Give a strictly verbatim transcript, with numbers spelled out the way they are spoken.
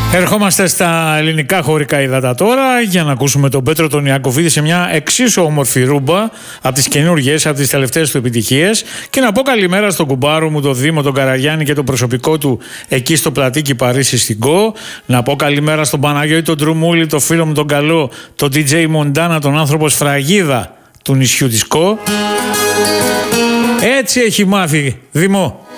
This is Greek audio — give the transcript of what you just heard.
Ερχόμαστε στα ελληνικά χωρικά ύδατα τώρα για να ακούσουμε τον Πέτρο τον Ιακωβίδη σε μια εξίσου όμορφη ρούμπα από τις καινούργιες, από τις τελευταίες του επιτυχίες, και να πω καλημέρα στον κουμπάρο μου, τον Δήμο, τον Καραγιάννη και το προσωπικό του εκεί στο Πλατήκι Παρίσι στην Κο. Να πω καλημέρα στον Παναγιώτη τον Τρομούλη, το φίλο μου τον καλό, τον ντι τζέι Μοντάνα, τον άνθρωπο σφραγίδα του νησιού της Κο. Έτσι έχει μάθει, Δήμο.